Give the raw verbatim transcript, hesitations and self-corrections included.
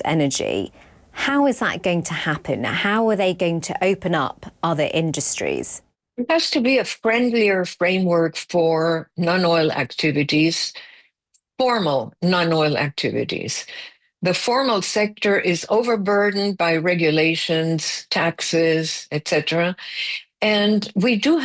energy. How is that going to happen? How are they going to open up other industries? There has to be a friendlier framework for non-oil activities, formal non-oil activities. The formal sector is overburdened by regulations, taxes, et cetera. And we do